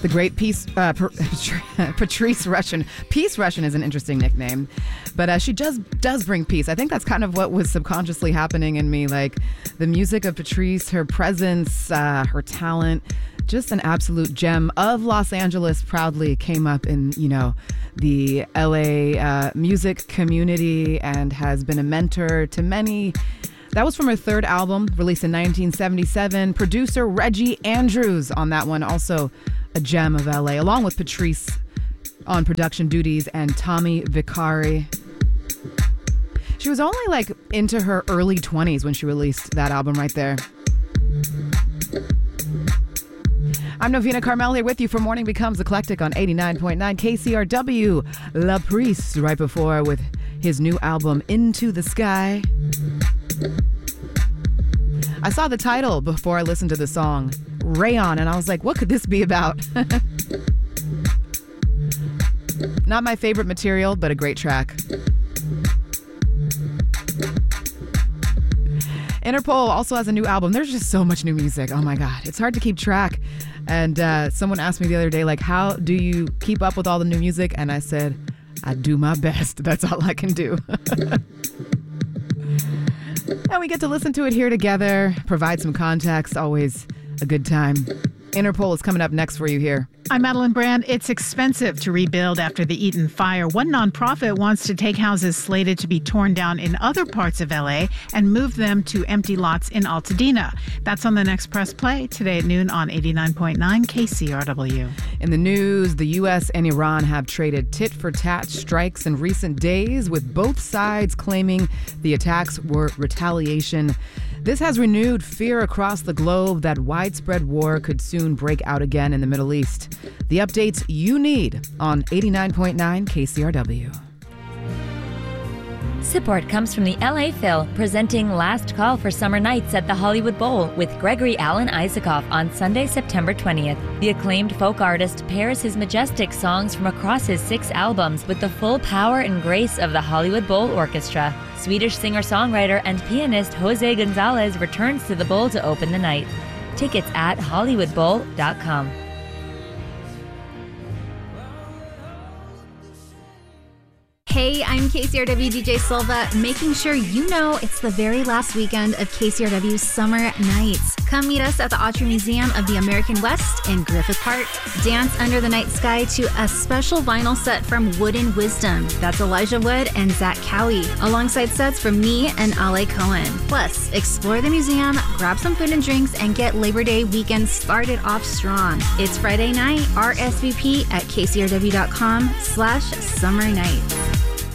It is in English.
The great Patrice Rushen. Peace Rushen is an interesting nickname, but she does bring peace. I think that's kind of what was subconsciously happening in me. Like the music of Patrice, her presence, her talent, just an absolute gem of Los Angeles. Proudly came up in, the LA music community and has been a mentor to many. That was from her third album, released in 1977. Producer Reggie Andrews on that one, also a gem of LA, along with Patrice on production duties and Tommy Vicari. She was only into her early 20s when she released that album right there. I'm Novena Carmel here with you for Morning Becomes Eclectic on 89.9 KCRW. La Priest right before with his new album Into the Sky. I saw the title before I listened to the song, Rayon, and I was like, what could this be about? Not my favorite material, but a great track. Interpol also has a new album. There's just so much new music. Oh my God. It's hard to keep track. And someone asked me the other day, how do you keep up with all the new music? And I said, I do my best. That's all I can do. And we get to listen to it here together, provide some context. Always a good time. Interpol is coming up next for you here. I'm Madeline Brand. It's expensive to rebuild after the Eaton fire. One nonprofit wants to take houses slated to be torn down in other parts of LA and move them to empty lots in Altadena. That's on the next Press Play today at noon on 89.9 KCRW. In the news, the U.S. and Iran have traded tit-for-tat strikes in recent days, with both sides claiming the attacks were retaliation. This has renewed fear across the globe that widespread war could soon break out again in the Middle East. The updates you need on 89.9 KCRW. Support comes from the LA Phil, presenting Last Call for Summer Nights at the Hollywood Bowl with Gregory Alan Isaacoff on Sunday, September 20th. The acclaimed folk artist pairs his majestic songs from across his 6 albums with the full power and grace of the Hollywood Bowl Orchestra. Swedish singer-songwriter and pianist Jose Gonzalez returns to the Bowl to open the night. Tickets at hollywoodbowl.com. Hey, I'm KCRW DJ Silva, making sure you know it's the very last weekend of KCRW's Summer Nights. Come meet us at the Autry Museum of the American West in Griffith Park. Dance under the night sky to a special vinyl set from Wooden Wisdom. That's Elijah Wood and Zach Cowie, alongside sets from me and Ale Cohen. Plus, explore the museum, grab some food and drinks, and get Labor Day weekend started off strong. It's Friday night. RSVP at kcrw.com/summer nights.